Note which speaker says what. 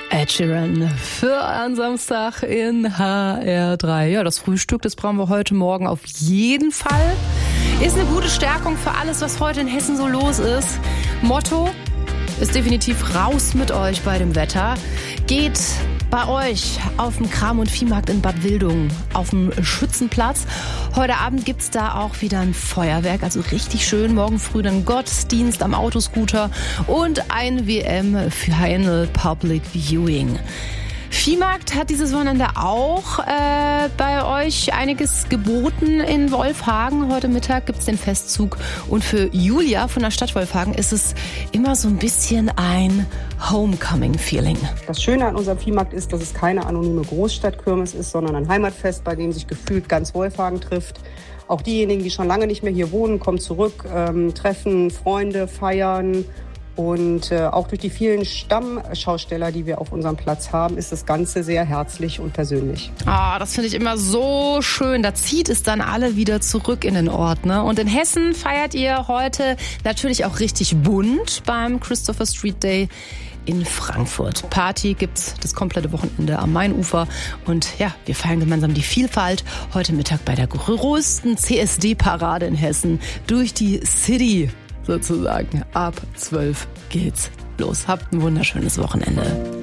Speaker 1: Ed Sheeran für einen Samstag in HR3. Ja, das Frühstück, das brauchen wir heute Morgen auf jeden Fall. Ist eine gute Stärkung für alles, was heute in Hessen so los ist. Motto ist definitiv raus mit euch bei dem Wetter. Geht bei euch auf dem Kram- und Viehmarkt in Bad Wildungen auf dem Schützenplatz. Heute Abend gibt's da auch wieder ein Feuerwerk, also richtig schön. Morgen früh dann Gottesdienst am Autoscooter und ein WM Final Public Viewing. Viehmarkt hat dieses Wochenende auch bei euch einiges geboten in Wolfhagen. Heute Mittag gibt's den Festzug und für Julia von der Stadt Wolfhagen ist es immer so ein bisschen ein Homecoming-Feeling.
Speaker 2: Das Schöne an unserem Viehmarkt ist, dass es keine anonyme Großstadtkirmes ist, sondern ein Heimatfest, bei dem sich gefühlt ganz Wolfhagen trifft. Auch diejenigen, die schon lange nicht mehr hier wohnen, kommen zurück, treffen Freunde, feiern. Und auch durch die vielen Stammschausteller, die wir auf unserem Platz haben, ist das Ganze sehr herzlich und persönlich.
Speaker 1: Das finde ich immer so schön. Da zieht es dann alle wieder zurück in den Ort, ne? Und in Hessen feiert ihr heute natürlich auch richtig bunt beim Christopher Street Day in Frankfurt. Party gibt's das komplette Wochenende am Mainufer. Und ja, wir feiern gemeinsam die Vielfalt heute Mittag bei der größten CSD-Parade in Hessen durch die City. Sozusagen ab 12 geht's los. Habt ein wunderschönes Wochenende.